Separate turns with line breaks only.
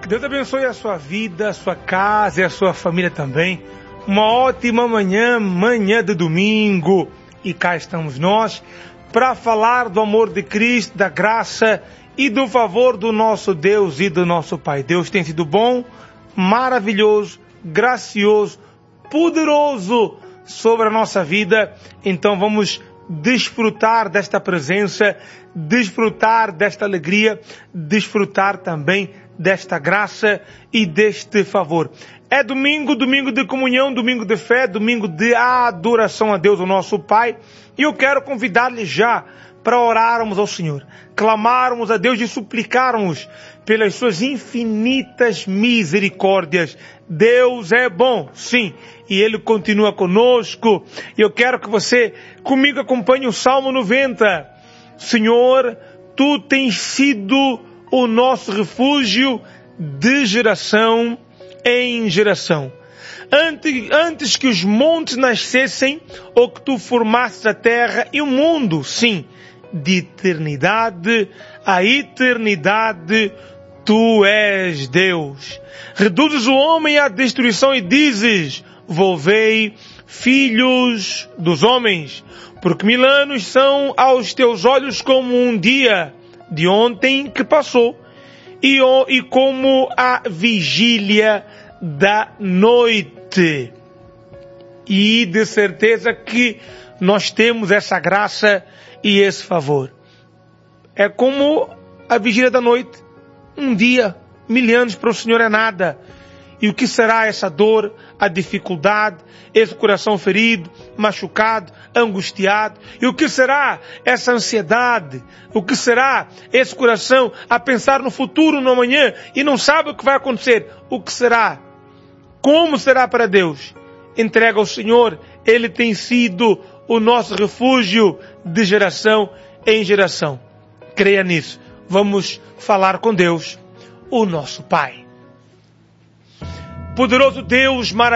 Que Deus abençoe a sua vida, a sua casa e a sua família também. Uma ótima manhã de domingo. E cá estamos nós para falar do amor de Cristo, da graça e do favor do nosso Deus e do nosso Pai. Deus tem sido bom, maravilhoso, gracioso, poderoso sobre a nossa vida. Então vamos desfrutar desta presença, desfrutar desta alegria, desfrutar também desta graça e deste favor. É domingo de comunhão, domingo de fé, domingo de adoração a Deus, o nosso Pai. E eu quero convidar-lhe já para orarmos ao Senhor, clamarmos a Deus e suplicarmos pelas suas infinitas misericórdias. Deus é bom, sim, e Ele continua conosco. E eu quero que você comigo acompanhe o Salmo 90. Senhor, Tu tens sido o nosso refúgio de geração em geração. Antes que os montes nascessem, ou que Tu formasses a terra e o mundo, sim, de eternidade a eternidade, Tu és Deus. Reduzes o homem à destruição e dizes: volvei, filhos dos homens, porque 1000 anos são aos Teus olhos como um dia de ontem que passou, e como a vigília da noite. E de certeza que nós temos essa graça e esse favor. É como a vigília da noite. Um dia, 1000 anos para o Senhor é nada. E o que será essa dor, a dificuldade, esse coração ferido, machucado, angustiado? E o que será essa ansiedade? O que será esse coração a pensar no futuro, no amanhã, e não sabe o que vai acontecer? O que será? Como será para Deus? Entrega ao Senhor. Ele tem sido o nosso refúgio de geração em geração. Creia nisso. Vamos falar com Deus, o nosso Pai. Poderoso Deus, maravilhoso.